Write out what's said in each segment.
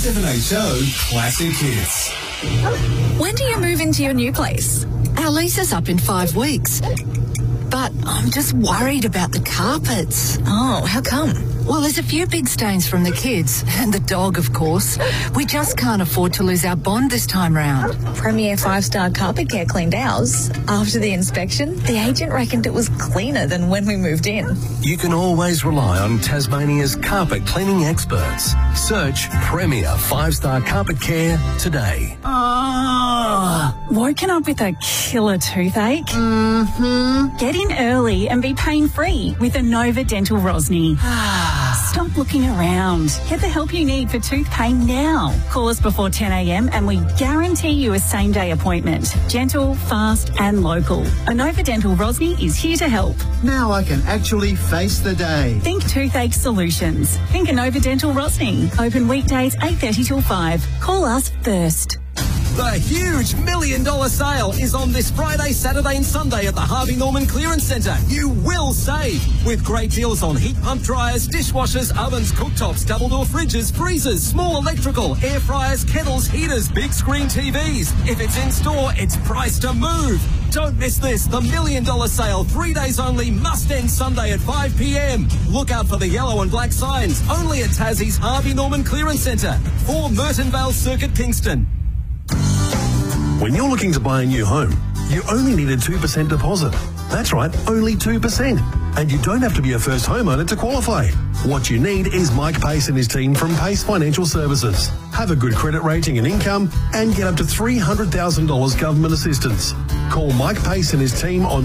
7HO Classic Hits. When do you move into your new place? Our lease is up in 5 weeks. But I'm just worried about the carpets. Oh, how come? Well, there's a few big stains from the kids, and the dog, of course. We just can't afford to lose our bond this time round. Premier 5-star Carpet Care cleaned ours. After the inspection, the agent reckoned it was cleaner than when we moved in. You can always rely on Tasmania's carpet cleaning experts. Search Premier 5-star Carpet Care today. Woken up with a killer toothache? Mm-hmm. Get in early and be pain-free with Anova Dental Rosny. Stop looking around. Get the help you need for tooth pain now. Call us before 10 a.m. and we guarantee you a same-day appointment. Gentle, fast and local. Anova Dental Rosny is here to help. Now I can actually face the day. Think toothache solutions. Think Anova Dental Rosny. Open weekdays 8:30 till 5. Call us first. The huge $1 million sale is on this Friday, Saturday and Sunday at the Harvey Norman Clearance Centre. You will save with great deals on heat pump dryers, dishwashers, ovens, cooktops, double door fridges, freezers, small electrical, air fryers, kettles, heaters, big screen TVs. If it's in store, it's priced to move. Don't miss this. The $1 million sale, 3 days only, must end Sunday at 5 p.m. Look out for the yellow and black signs. Only at Tassie's Harvey Norman Clearance Centre. 4 Mertonvale Circuit, Kingston. When you're looking to buy a new home, you only need a 2% deposit. That's right, only 2%. And you don't have to be a first homeowner to qualify. What you need is Mike Pace and his team from Pace Financial Services. Have a good credit rating and income and get up to $300,000 government assistance. Call Mike Pace and his team on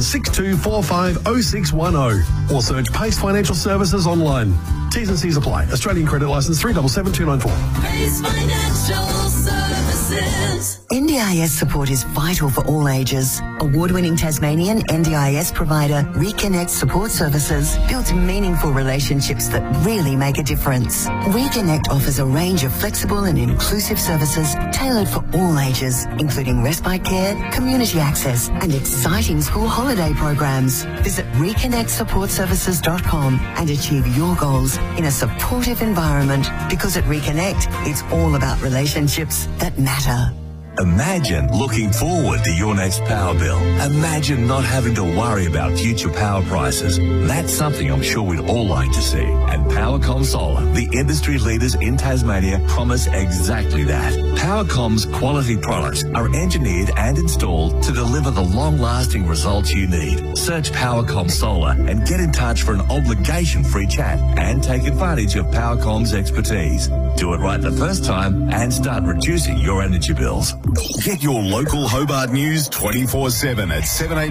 62450610 or search Pace Financial Services online. T's and C's apply. Australian credit licence 377294. Pace Financial Services. NDIS support is vital for all ages. Award-winning Tasmanian NDIS provider Reconnect Support Services builds meaningful relationships that really make a difference. Reconnect offers a range of flexible and inclusive services tailored for all ages, including respite care, community access, and exciting school holiday programs. Visit reconnectsupportservices.com and achieve your goals in a supportive environment, because at Reconnect, it's all about relationships that matter. Imagine looking forward to your next power bill. Imagine not having to worry about future power prices. That's something I'm sure we'd all like to see. And Powercom Solar, the industry leaders in Tasmania, promise exactly that. Powercom's quality products are engineered and installed to deliver the long-lasting results you need. Search Powercom Solar and get in touch for an obligation-free chat and take advantage of Powercom's expertise. Do it right the first time and start reducing your energy bills. Get your local Hobart news 24/7 at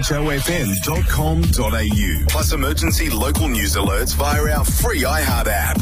7hofm.com.au. Plus emergency local news alerts via our free iHeart app.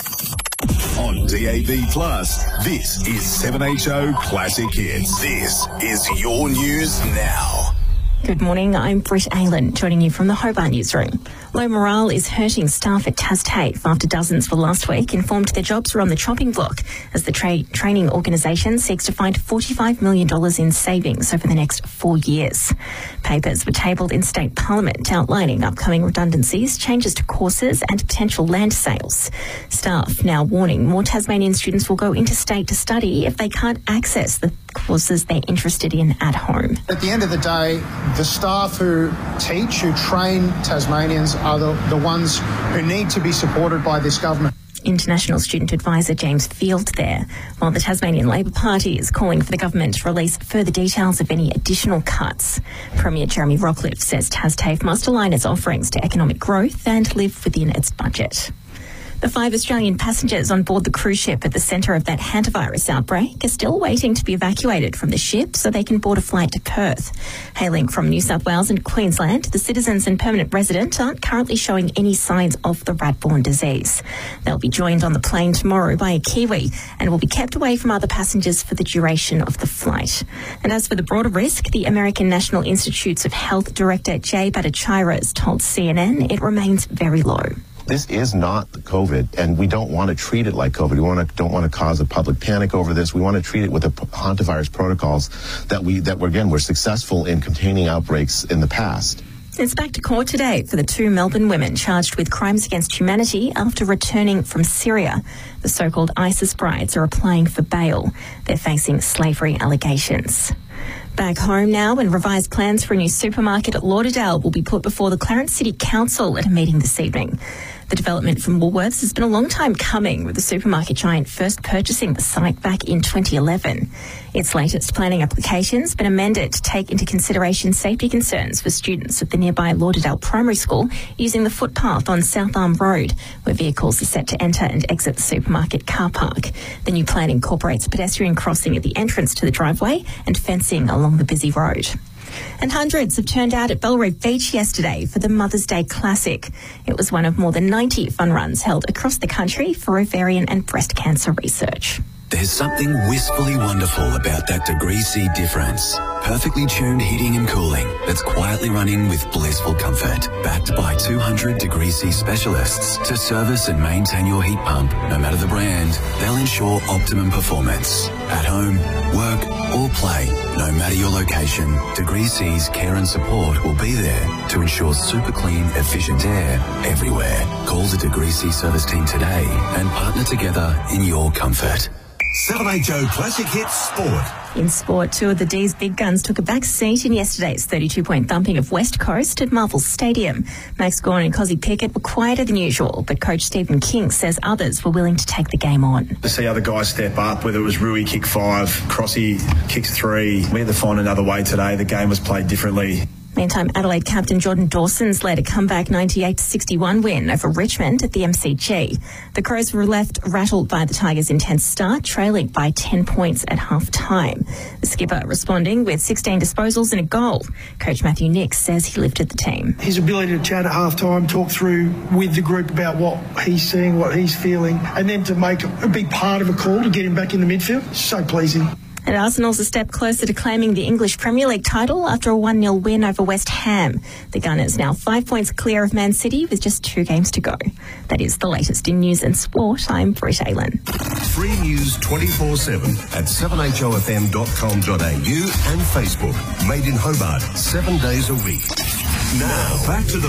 On DAB+, this is 7HO Classic Hits. This is your news now. Good morning, I'm Britt Aylan, joining you from the Hobart newsroom. Low morale is hurting staff at TasTAFE after dozens were last week informed their jobs are on the chopping block as the training organisation seeks to find $45 million in savings over the next 4 years. Papers were tabled in State Parliament outlining upcoming redundancies, changes to courses and potential land sales. Staff now warning more Tasmanian students will go interstate to study if they can't access the courses they're interested in at home. At the end of the day, the staff who teach, who train Tasmanians are the ones who need to be supported by this government. International Student Advisor James Field there, while the Tasmanian Labor Party is calling for the government to release further details of any additional cuts. Premier Jeremy Rockliff says TasTAFE must align its offerings to economic growth and live within its budget. The 5 Australian passengers on board the cruise ship at the centre of that hantavirus outbreak are still waiting to be evacuated from the ship so they can board a flight to Perth. Hailing from New South Wales and Queensland, the citizens and permanent residents aren't currently showing any signs of the rat-borne disease. They'll be joined on the plane tomorrow by a Kiwi and will be kept away from other passengers for the duration of the flight. And as for the broader risk, the American National Institutes of Health Director Jay Bhattacharya has told CNN it remains very low. This is not COVID, and we don't want to treat it like COVID. We don't want to cause a public panic over this. We want to treat it with the hantavirus protocols that we're successful in containing outbreaks in the past. It's back to court today for the two Melbourne women charged with crimes against humanity after returning from Syria. The so-called ISIS brides are applying for bail. They're facing slavery allegations. Back home now, and revised plans for a new supermarket at Lauderdale will be put before the Clarence City Council at a meeting this evening. The development from Woolworths has been a long time coming, with the supermarket giant first purchasing the site back in 2011. Its latest planning application's been amended to take into consideration safety concerns for students at the nearby Lauderdale Primary School using the footpath on South Arm Road, where vehicles are set to enter and exit the supermarket car park. The new plan incorporates a pedestrian crossing at the entrance to the driveway and fencing along the busy road. And hundreds have turned out at Bellerive Beach yesterday for the Mother's Day Classic. It was one of more than 90 fun runs held across the country for ovarian and breast cancer research. There's something wistfully wonderful about that Degree C difference. Perfectly tuned heating and cooling that's quietly running with blissful comfort. Backed by 200 Degree C specialists to service and maintain your heat pump. No matter the brand, they'll ensure optimum performance. At home, work or play, no matter your location, Degree C's care and support will be there to ensure super clean, efficient air everywhere. Call the Degree C service team today and partner together in your comfort. 7HO Classic Hits Sport. In sport, two of the D's big guns took a back seat in yesterday's 32-point thumping of West Coast at Marvel Stadium. Max Gawn and Cozzy Pickett were quieter than usual, but coach Stephen King says others were willing to take the game on. To see other guys step up, whether it was Rui kick 5, Crossy kicks 3, we had to find another way today. The game was played differently. Meantime, Adelaide captain Jordan Dawson's led a comeback 98-61 win over Richmond at the MCG. The Crows were left rattled by the Tigers' intense start, trailing by 10 points at half-time. The skipper responding with 16 disposals and a goal. Coach Matthew Nix says he lifted the team. His ability to chat at half-time, talk through with the group about what he's seeing, what he's feeling, and then to make a big part of a call to get him back in the midfield, so pleasing. And Arsenal's a step closer to claiming the English Premier League title after a 1-0 win over West Ham. The Gunners now 5 points clear of Man City with just 2 games to go. That is the latest in news and sport. I'm Britt Aylan. Free news 24/7 at 7hofm.com.au and Facebook. Made in Hobart 7 days a week. Now back to the